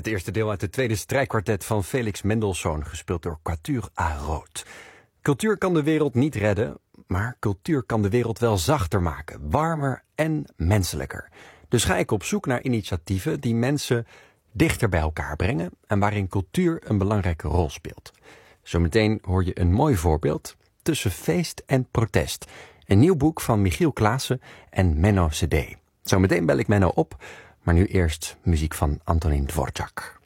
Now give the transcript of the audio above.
Het eerste deel uit het tweede strijkkwartet van Felix Mendelssohn, gespeeld door Quatuor à Rood. Cultuur kan de wereld niet redden, maar cultuur kan de wereld wel zachter maken, warmer en menselijker. Dus ga ik op zoek naar initiatieven die mensen dichter bij elkaar brengen en waarin cultuur een belangrijke rol speelt. Zometeen hoor je een mooi voorbeeld tussen feest en protest. Een nieuw boek van Michiel Klaassen en Menno Cd. Zometeen bel ik Menno op, maar nu eerst muziek van Antonín Dvořák.